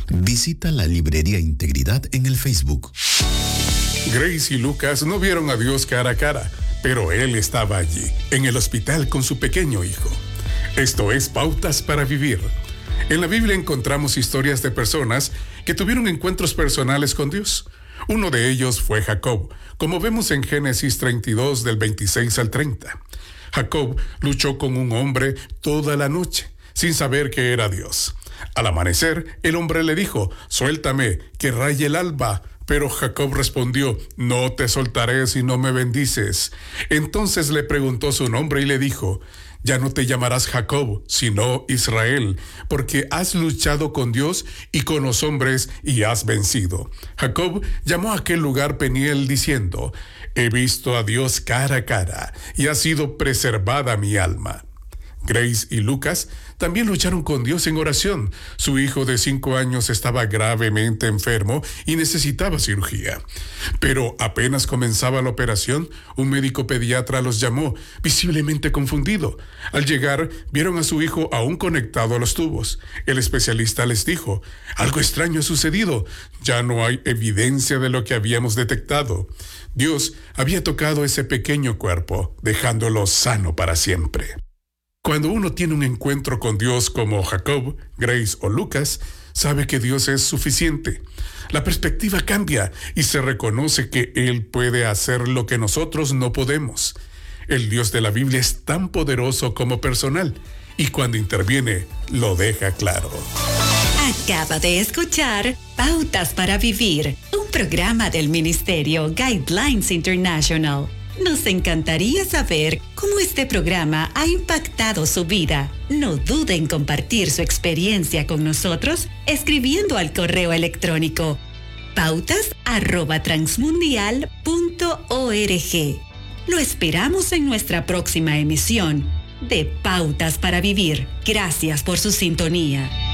Visita la Librería Integridad en el Facebook. Grace y Lucas no vieron a Dios cara a cara, pero Él estaba allí, en el hospital con su pequeño hijo. Esto es Pautas para Vivir. En la Biblia encontramos historias de personas que tuvieron encuentros personales con Dios. Uno de ellos fue Jacob, como vemos en Génesis 32 del 26 al 30. Jacob luchó con un hombre toda la noche, sin saber que era Dios. Al amanecer, el hombre le dijo: «Suéltame, que raye el alba». Pero Jacob respondió: «No te soltaré si no me bendices». Entonces le preguntó su nombre y le dijo: «Ya no te llamarás Jacob, sino Israel, porque has luchado con Dios y con los hombres y has vencido». Jacob llamó a aquel lugar Peniel diciendo: «He visto a Dios cara a cara y ha sido preservada mi alma». Grace y Lucas también lucharon con Dios en oración. Su hijo de 5 años estaba gravemente enfermo y necesitaba cirugía. Pero apenas comenzaba la operación, un médico pediatra los llamó, visiblemente confundido. Al llegar, vieron a su hijo aún conectado a los tubos. El especialista les dijo: «Algo extraño ha sucedido. Ya no hay evidencia de lo que habíamos detectado». Dios había tocado ese pequeño cuerpo, dejándolo sano para siempre. Cuando uno tiene un encuentro con Dios como Jacob, Grace o Lucas, sabe que Dios es suficiente. La perspectiva cambia y se reconoce que Él puede hacer lo que nosotros no podemos. El Dios de la Biblia es tan poderoso como personal y cuando interviene lo deja claro. Acaba de escuchar Pautas para Vivir, un programa del Ministerio Guidelines International. Nos encantaría saber cómo este programa ha impactado su vida. No dude en compartir su experiencia con nosotros escribiendo al correo electrónico pautas@transmundial.org. Lo esperamos en nuestra próxima emisión de Pautas para Vivir. Gracias por su sintonía.